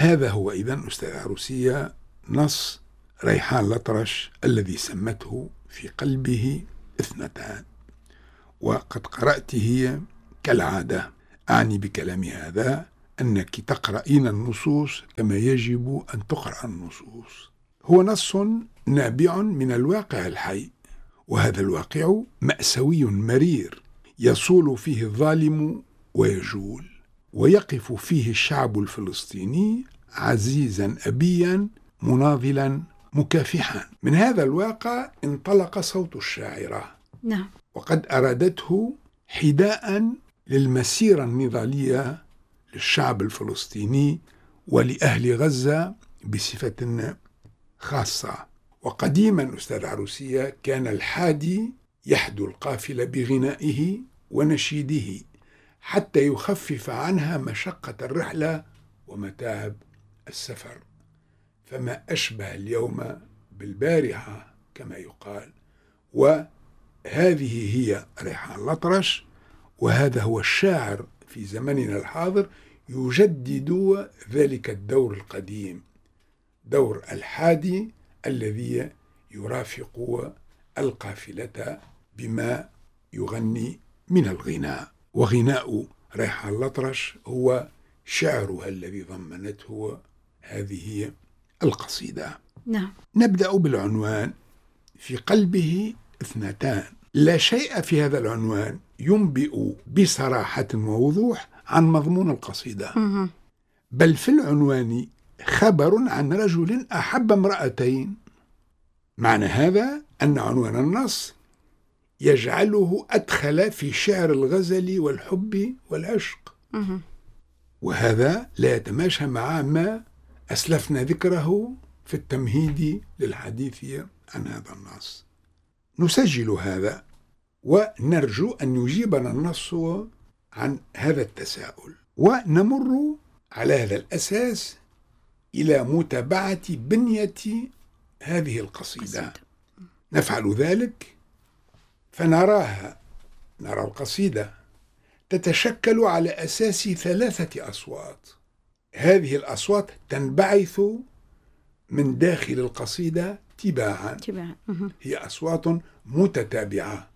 هذا هو إذن أستاذ عروسية نص ريحان الأطرش الذي سمته في قلبه اثنتان، وقد قرأته كالعادة. أعني بكلام هذا أنك تقرأين النصوص كما يجب أن تقرأ النصوص. هو نص نابع من الواقع الحي، وهذا الواقع مأساوي مرير يصول فيه الظالم ويجول، ويقف فيه الشعب الفلسطيني عزيزا أبيا مناضلا مكافحا. من هذا الواقع انطلق صوت الشاعرة، نعم، وقد أرادته حداء للمسيرة النضالية للشعب الفلسطيني ولأهل غزة بصفة خاصة. وقديما أستاذ عروسية كان الحادي يحدو القافلة بغنائه ونشيده حتى يخفف عنها مشقة الرحلة ومتاعب السفر، فما أشبه اليوم بالبارحة كما يقال. وهذه هي ريحان الأطرش، وهذا هو الشاعر في زمننا الحاضر يجدد ذلك الدور القديم، دور الحادي الذي يرافق القافلة بما يغني من الغناء. وغناء ريحان الأطرش هو شعرها الذي ضمنته هذه القصيدة. نعم. نبدأ بالعنوان في قلبه اثنتان. لا شيء في هذا العنوان ينبئ بصراحة ووضوح عن مضمون القصيدة، بل في العنوان خبر عن رجل أحب امرأتين. معنى هذا أن عنوان النص يجعله أدخل في شعر الغزل والحب والعشق، وهذا لا يتماشى مع ما أسلفنا ذكره في التمهيد للحديث عن هذا النص. نسجل هذا ونرجو أن يجيبنا النص عن هذا التساؤل، ونمر على هذا الأساس إلى متابعة بنية هذه القصيدة. نفعل ذلك فنرى القصيدة تتشكل على أساس 3 أصوات. هذه الأصوات تنبعث من داخل القصيدة تباعا، هي أصوات متتابعة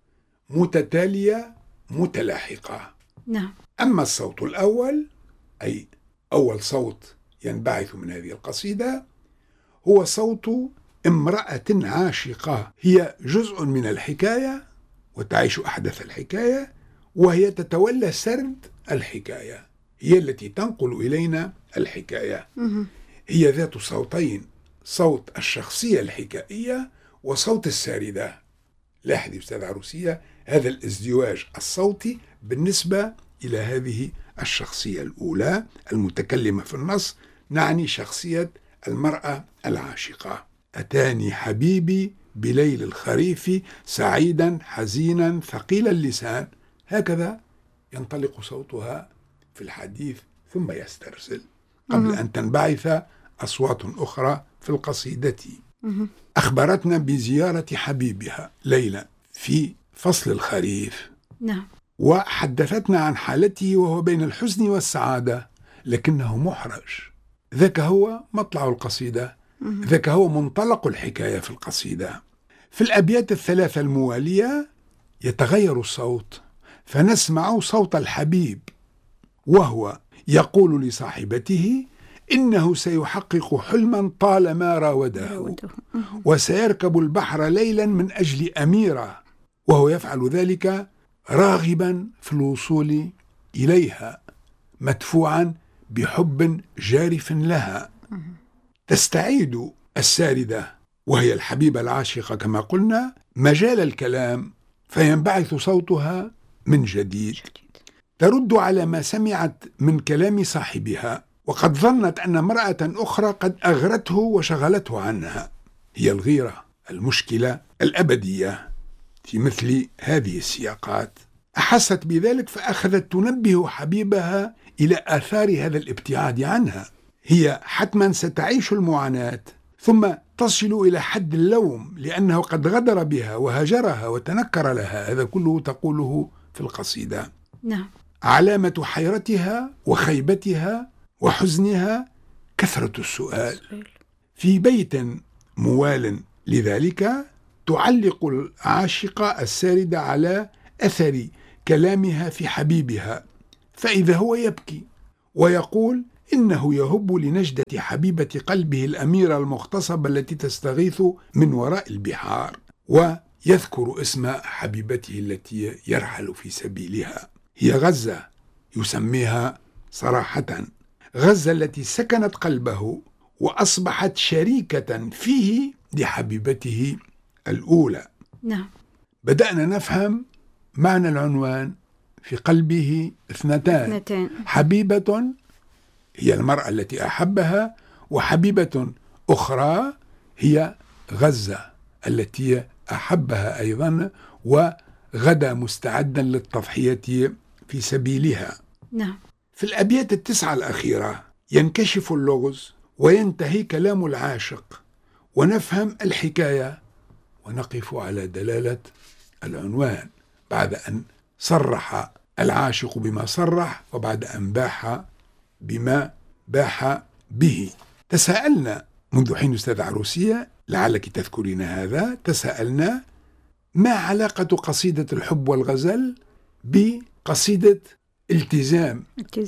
متتالية متلاحقة. نعم. أما الصوت الأول، أي أول صوت ينبعث من هذه القصيدة، هو صوت امرأة عاشقة، هي جزء من الحكاية وتعيش أحداث الحكاية، وهي تتولى سرد الحكاية، هي التي تنقل إلينا الحكاية. هي ذات صوتين، صوت الشخصية الحكائية وصوت الساردة. لاحظي أستاذ عروسية هذا الازدواج الصوتي بالنسبة إلى هذه الشخصية الأولى المتكلمة في النص، نعني شخصية المرأة العاشقة. أتاني حبيبي بليل الخريف سعيدا حزينا ثقيل اللسان، هكذا ينطلق صوتها في الحديث ثم يسترسل قبل أن تنبعث أصوات أخرى في القصيدة. أخبرتنا بزيارة حبيبها ليلى في فصل الخريف. نعم. وحدثتنا عن حالته وهو بين الحزن والسعادة، لكنه محرج. ذاك هو مطلع القصيدة، ذاك هو منطلق الحكاية في القصيدة. في الأبيات 3 الموالية يتغير الصوت، فنسمع صوت الحبيب وهو يقول لصاحبته إنه سيحقق حلما طالما راوده، وسيركب البحر ليلا من أجل أميرة، وهو يفعل ذلك راغبا في الوصول إليها مدفوعا بحب جارف لها. تستعيد الساردة وهي الحبيبة العاشقة كما قلنا مجال الكلام، فينبعث صوتها من جديد، ترد على ما سمعت من كلام صاحبها، وقد ظنت أن امرأة أخرى قد أغرته وشغلته عنها. هي الغيرة، المشكلة الأبدية في مثل هذه السياقات. أحست بذلك فأخذت تنبه حبيبها إلى آثار هذا الابتعاد عنها. هي حتما ستعيش المعاناة ثم تصل إلى حد اللوم لأنه قد غدر بها وهجرها وتنكر لها. هذا كله تقوله في القصيدة. نعم. علامة حيرتها وخيبتها وحزنها كثرة السؤال. في بيت موال لذلك تعلق العاشقة الساردة على أثر كلامها في حبيبها، فإذا هو يبكي ويقول إنه يهب لنجدة حبيبة قلبه الأميرة المغتصبة التي تستغيث من وراء البحار، ويذكر اسم حبيبته التي يرحل في سبيلها، هي غزة، يسميها صراحة غزة التي سكنت قلبه وأصبحت شريكة فيه لحبيبته الأولى. نعم. بدأنا نفهم معنى العنوان. في قلبه اثنتان، حبيبة هي المرأة التي أحبها، وحبيبة أخرى هي غزة التي أحبها أيضا وغدا مستعدا للتضحية في سبيلها. نعم. في الأبيات 9 الأخيرة ينكشف اللغز وينتهي كلام العاشق ونفهم الحكاية ونقف على دلالة العنوان بعد أن صرح العاشق بما صرح وبعد أن باح بما باح به. تساءلنا منذ حين أستاذ عروسية، لعلك تذكرين هذا، تساءلنا ما علاقة قصيدة الحب والغزل بقصيدة التزام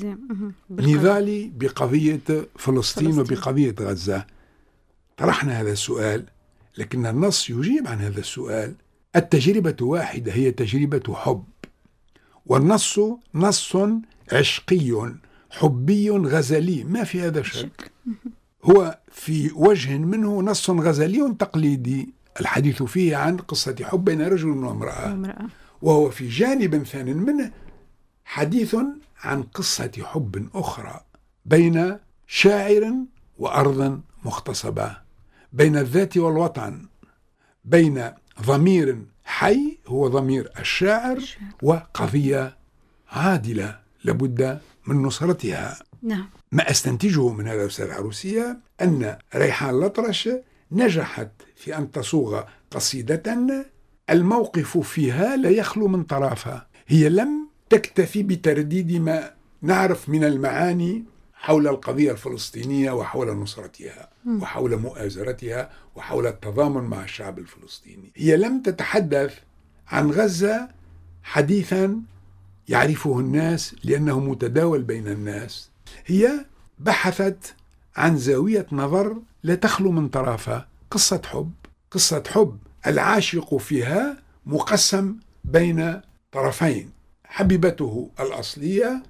نضالي بقضية فلسطين وبقضية غزة. طرحنا هذا السؤال، لكن النص يجيب عن هذا السؤال. التجربة واحدة، هي تجربة حب، والنص نص عشقي حبي غزلي، ما في هذا شك. هو في وجه منه نص غزلي تقليدي، الحديث فيه عن قصة حب بين رجل وامرأة، وهو في جانب ثاني منه حديث عن قصة حب أخرى بين شاعر وأرض مغتصبة، بين الذات والوطن، بين ضمير حي هو ضمير الشاعر وقضية عادلة لابد من نصرتها. نعم. ما أستنتجه من هذا أستاذ عروسية أن ريحان الأطرش نجحت في أن تصوغ قصيدة الموقف فيها لا يخلو من طرافها. هي لم تكتفي بترديد ما نعرف من المعاني حول القضية الفلسطينية وحول نصرتها وحول مؤازرتها وحول التضامن مع الشعب الفلسطيني. هي لم تتحدث عن غزة حديثا يعرفه الناس لأنه متداول بين الناس. هي بحثت عن زاوية نظر لا تخلو من طرافها، قصة حب، قصة حب العاشق فيها مقسم بين طرفين، حبيبته الأصلية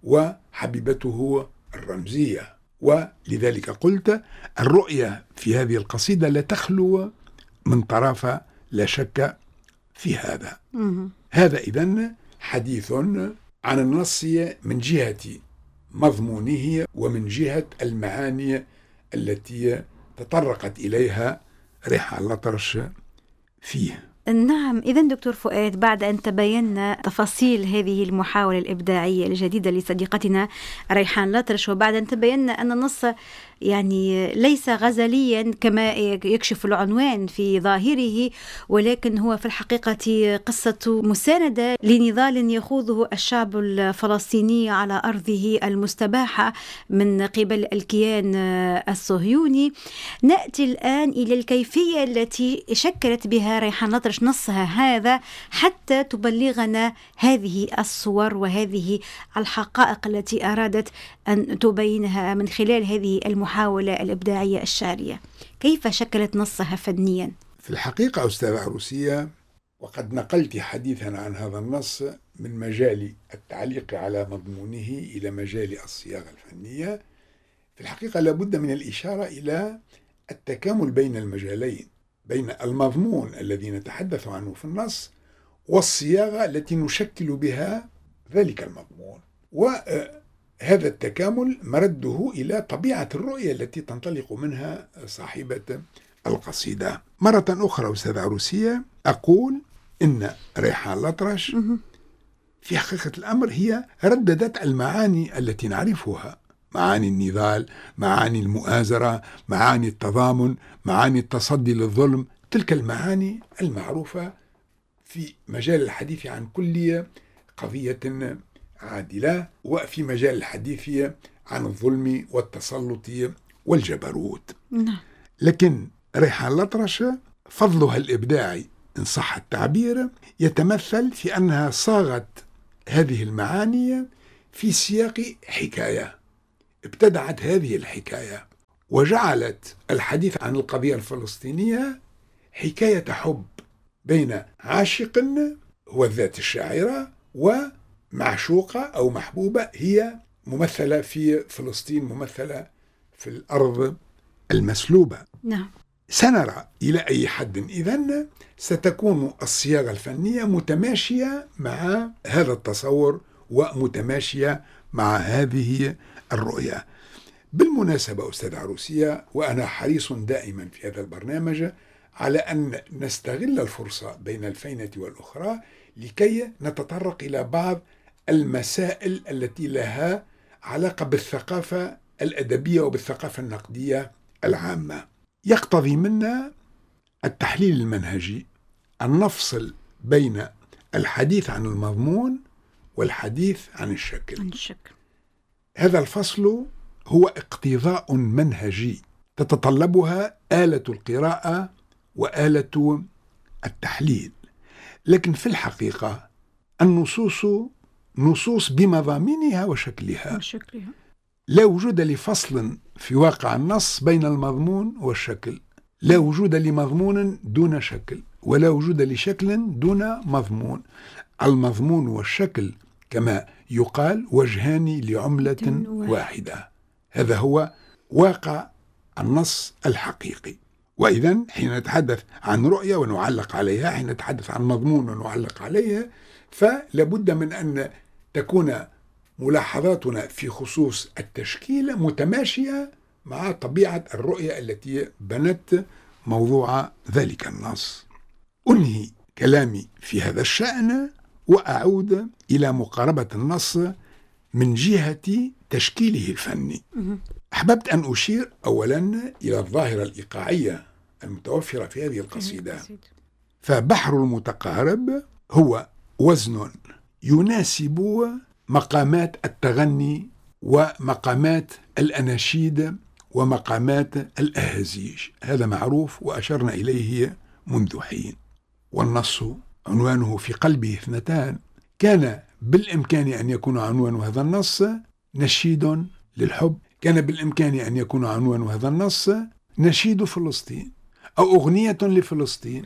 وحبيبته الرمزية. ولذلك قلت الرؤية في هذه القصيدة لا تخلو من طرف، لا شك في هذا. هذا إذن حديث عن النص من جهة مضمونه ومن جهة المعاني التي تطرقت إليها ريحان الأطرش فيه. نعم. إذن دكتور فؤاد، بعد أن تبينا تفاصيل هذه المحاولة الإبداعية الجديدة لصديقتنا ريحان الأطرش، وبعد أن تبينا أن النص يعني ليس غزليا كما يكشف العنوان في ظاهره، ولكن هو في الحقيقة قصة مساندة لنضال يخوضه الشعب الفلسطيني على أرضه المستباحة من قبل الكيان الصهيوني. نأتي الآن إلى الكيفية التي شكلت بها ريحان الأطرش نصها هذا حتى تبلغنا هذه الصور وهذه الحقائق التي أرادت أن تبينها من خلال هذه المحاولة الإبداعية الشارية. كيف شكلت نصها فنيا؟ في الحقيقة أستاذة عروسية، وقد نقلت حديثا عن هذا النص من مجال التعليق على مضمونه إلى مجال الصياغة الفنية. في الحقيقة لابد من الإشارة إلى التكامل بين المجالين، بين المضمون الذي نتحدث عنه في النص والصياغة التي نشكل بها ذلك المضمون. وهذا التكامل مرده إلى طبيعة الرؤية التي تنطلق منها صاحبة القصيدة. مرة أخرى أستاذ عروسية أقول إن ريحان الأطرش في حقيقة الأمر هي رددت المعاني التي نعرفها، معاني النضال، معاني المؤازرة، معاني التضامن، معاني التصدي للظلم، تلك المعاني المعروفة في مجال الحديث عن كل قضية عادلة، وفي مجال الحديث عن الظلم والتسلط والجبروت. نعم. لكن ريحان الأطرش فضلها الإبداعي إن صح التعبير يتمثل في أنها صاغت هذه المعاني في سياق حكاية، ابتدعت هذه الحكاية وجعلت الحديث عن القضية الفلسطينية حكاية حب بين عاشق هو الذات الشاعرة ومعشوقة أو محبوبة هي ممثلة في فلسطين، ممثلة في الأرض المسلوبة. نعم. سنرى إلى أي حد إذن ستكون الصياغة الفنية متماشية مع هذا التصور ومتماشية مع هذه الرؤية. بالمناسبة أستاذ عروسية، وأنا حريص دائما في هذا البرنامج على أن نستغل الفرصة بين الفينة والأخرى لكي نتطرق إلى بعض المسائل التي لها علاقة بالثقافة الأدبية وبالثقافة النقدية العامة. يقتضي منا التحليل المنهجي أن نفصل بين الحديث عن المضمون والحديث عن الشكل. هذا الفصل هو اقتضاء منهجي تتطلبها آلة القراءة وآلة التحليل، لكن في الحقيقة النصوص نصوص بمضامينها وشكلها. لا وجود لفصل في واقع النص بين المضمون والشكل، لا وجود لمضمون دون شكل، ولا وجود لشكل دون مضمون. المضمون والشكل كما يقال وجهان لعملة واحدة. هذا هو واقع النص الحقيقي. وإذن حين نتحدث عن رؤية ونعلق عليها، حين نتحدث عن مضمون ونعلق عليها، فلابد من أن تكون ملاحظاتنا في خصوص التشكيل متماشية مع طبيعة الرؤية التي بنت موضوع ذلك النص. أنهي كلامي في هذا الشأن وأعود إلى مقاربة النص من جهة تشكيله الفني. أحببت أن أشير أولا إلى الظاهرة الإيقاعية المتوفرة في هذه القصيدة. فبحر المتقارب هو وزن يناسب مقامات التغني ومقامات الأناشيد ومقامات الأهازيج، هذا معروف وأشرنا إليه منذ حين. والنص عنوانه في قلبه اثنتان، كان بالإمكان أن يكون عنوان هذا النص نشيد للحب، كان بالإمكان أن يكون عنوان هذا النص نشيد فلسطين أو أغنية لفلسطين،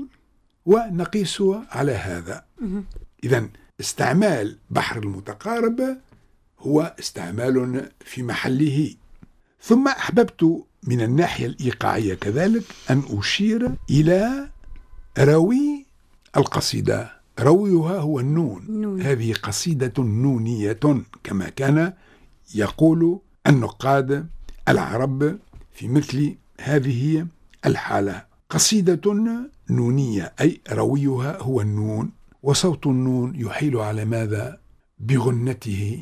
ونقيس على هذا. إذن استعمال بحر المتقارب هو استعمال في محله. ثم أحببت من الناحية الإيقاعية كذلك أن أشير إلى روي القصيدة. رويها هو النون. هذه قصيدة نونية كما كان يقول النقاد العرب في مثل هذه الحالة. قصيدة نونية أي رويها هو النون، وصوت النون يحيل على ماذا؟ بغنته،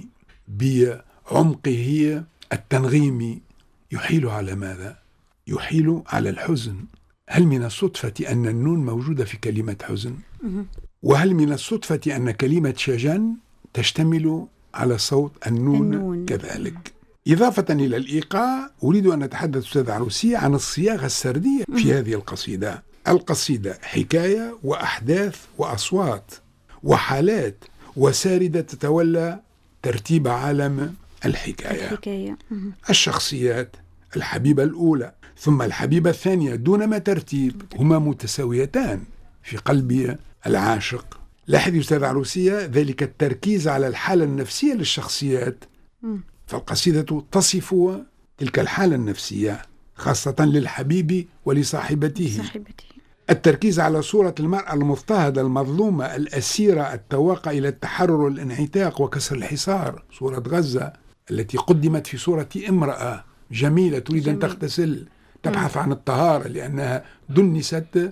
بعمقه التنغيمي، يحيل على ماذا؟ يحيل على الحزن. هل من الصدفة أن النون موجودة في كلمة حزن؟ وهل من الصدفة أن كلمة شجن تشتمل على صوت النون كذلك؟ إضافة إلى الإيقاع أريد أن أتحدث أستاذ عروسية عن الصياغة السردية في هذه القصيدة. القصيدة حكاية وأحداث وأصوات وحالات وساردة تتولى ترتيب عالم الحكاية. الشخصيات، الحبيبة الأولى ثم الحبيبة الثانية دون ما ترتيب، هما متساويتان في قلب العاشق. لاحظي أستاذ عروسية ذلك التركيز على الحالة النفسية للشخصيات، فالقصيدة تصف تلك الحالة النفسية خاصة للحبيب ولصاحبته. التركيز على صورة المرأة المضطهدة المظلومة الأسيرة التواقع إلى التحرر والانعتاق وكسر الحصار، صورة غزة التي قدمت في صورة امرأة جميلة تريد أن تغتسل، تبحث عن الطهارة لأنها دنست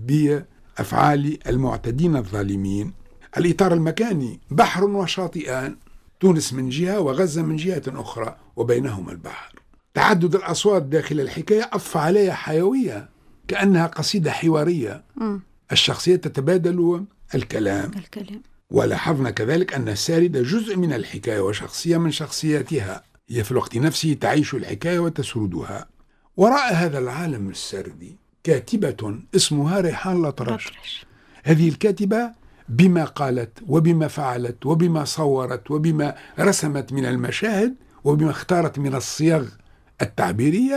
بأفعال المعتدين الظالمين. الإطار المكاني بحر وشاطئان، تونس من جهة وغزة من جهة أخرى وبينهما البحر. تعدد الأصوات داخل الحكاية أضفى عليها حيوية كأنها قصيدة حوارية. الشخصيات تتبادل الكلام. ولاحظنا كذلك أن الساردة جزء من الحكاية وشخصية من شخصياتها، هي في الوقت نفسه تعيش الحكاية وتسردها. وراء هذا العالم السردي كاتبة اسمها ريحان الأطرش. هذه الكاتبة بما قالت وبما فعلت وبما صورت وبما رسمت من المشاهد وبما اختارت من الصيغ التعبيرية